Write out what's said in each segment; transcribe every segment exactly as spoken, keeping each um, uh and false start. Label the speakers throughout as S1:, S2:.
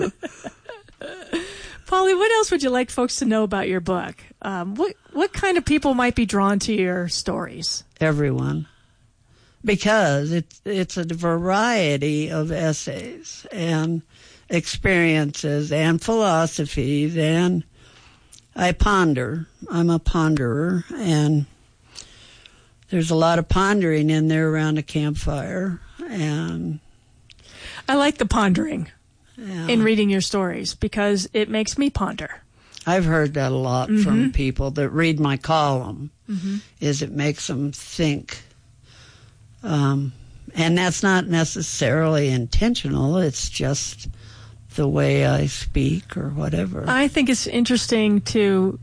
S1: Polly, what else would you like folks to know about your book? Um, what what kind of people might be drawn to your stories?
S2: Everyone. Because it's, it's a variety of essays and experiences and philosophies, and I ponder. I'm a ponderer, and there's a lot of pondering in there around a campfire. And
S1: I like the pondering.
S2: Yeah.
S1: In reading your stories, because it makes me ponder.
S2: I've heard that a lot mm-hmm. from people that read my column, mm-hmm. is it makes them think. Um, and that's not necessarily intentional. It's just the way I speak or whatever.
S1: I think it's interesting to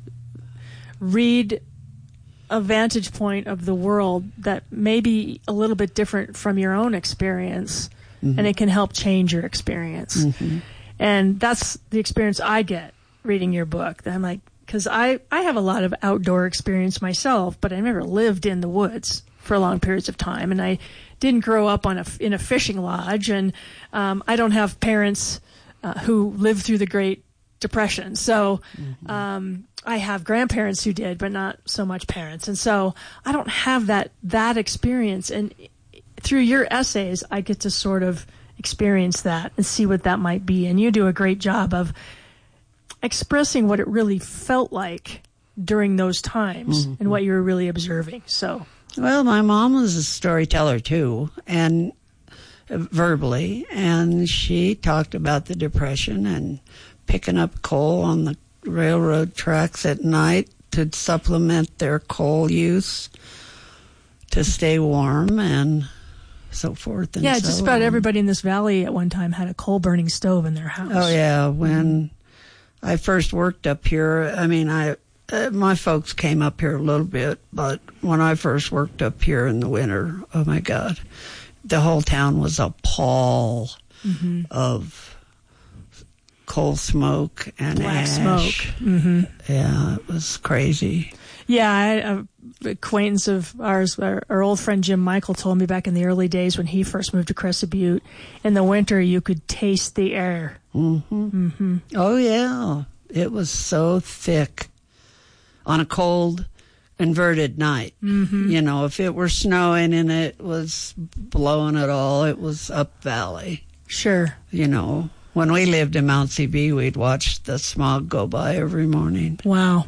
S1: read a vantage point of the world that may be a little bit different from your own experience. Mm-hmm. And it can help change your experience. Mm-hmm. And that's the experience I get reading your book. I'm like, because I, I have a lot of outdoor experience myself, but I never lived in the woods for long periods of time. And I didn't grow up on a, in a fishing lodge. And um, I don't have parents uh, who lived through the Great Depression. So mm-hmm. um, I have grandparents who did, but not so much parents. And so I don't have that that experience. And through your essays, I get to sort of experience that and see what that might be. And you do a great job of expressing what it really felt like during those times mm-hmm. and what you were really observing. So,
S2: well, my mom was a storyteller too, and uh, verbally, and she talked about the Depression and picking up coal on the railroad tracks at night to supplement their coal use to stay warm and so forth and
S1: yeah,
S2: so
S1: just about
S2: on.
S1: Everybody in this valley at one time had a coal-burning stove in their house.
S2: Oh, yeah. When I first worked up here, I mean, I uh, my folks came up here a little bit, but when I first worked up here in the winter, oh, my God, the whole town was a pall mm-hmm. of coal smoke and
S1: black
S2: ash.
S1: smoke. Mm-hmm.
S2: Yeah, it was crazy.
S1: Yeah, I, an acquaintance of ours, our, our old friend Jim Michael, told me back in the early days when he first moved to Crested Butte, in the winter you could taste the air.
S2: Mm-hmm.
S1: Mm-hmm.
S2: Oh, yeah. It was so thick on a cold, inverted night. Mm-hmm. You know, if it were snowing and it was blowing at all, it was up valley.
S1: Sure.
S2: You know, when we lived in Mount C B, we'd watch the smog go by every morning.
S1: Wow.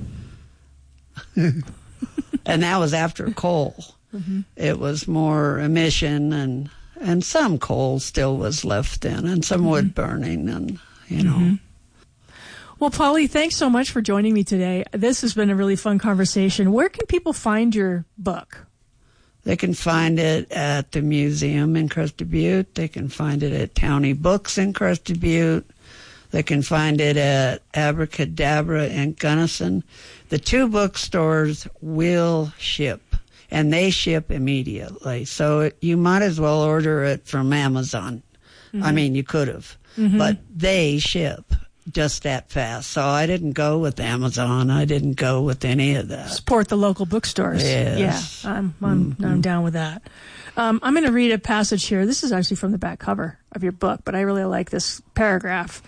S2: And that was after coal. Mm-hmm. It was more emission, and and some coal still was left in, and some mm-hmm. wood burning, and you know.
S1: Mm-hmm. Well, Polly, thanks so much for joining me today. This has been a really fun conversation. Where can people find your book?
S2: They can find it at the museum in Crested Butte. They can find it at Townie Books in Crested Butte. They can find it at Abracadabra in Gunnison. The two bookstores will ship, and they ship immediately. So it, you might as well order it from Amazon. Mm-hmm. I mean, you could have, mm-hmm. but they ship just that fast. So I didn't go with Amazon. I didn't go with any of that.
S1: Support the local bookstores.
S2: Yes.
S1: Yeah, I'm I'm, mm-hmm. I'm down with that. Um, I'm going to read a passage here. This is actually from the back cover of your book, but I really like this paragraph.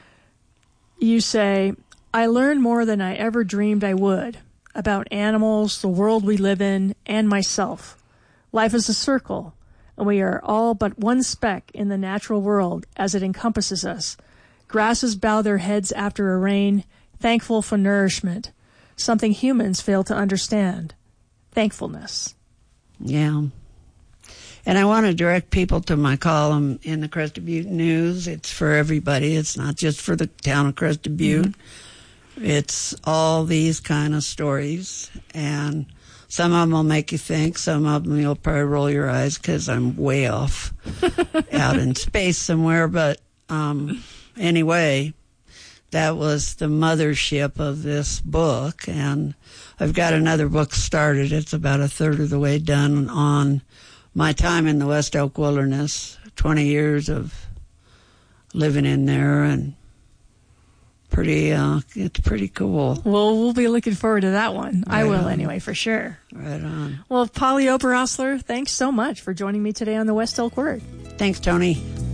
S1: You say, I learned more than I ever dreamed I would about animals, the world we live in, and myself. Life is a circle, and we are all but one speck in the natural world as it encompasses us. Grasses bow their heads after a rain, thankful for nourishment, something humans fail to understand. Thankfulness.
S2: Yeah. And I want to direct people to my column in the Crested Butte News. It's for everybody. It's not just for the town of Crested Butte. Mm-hmm. It's all these kind of stories. And some of them will make you think. Some of them you'll probably roll your eyes because I'm way off out in space somewhere. But um, anyway, that was the mothership of this book. And I've got another book started. It's about a third of the way done on my time in the West Elk Wilderness, twenty years of living in there, and pretty, uh, it's pretty cool.
S1: Well, we'll be looking forward to that one. Right I will on. Anyway, for sure.
S2: Right on.
S1: Well, Polly Oberosler, thanks so much for joining me today on the West Elk Word.
S2: Thanks, Tony.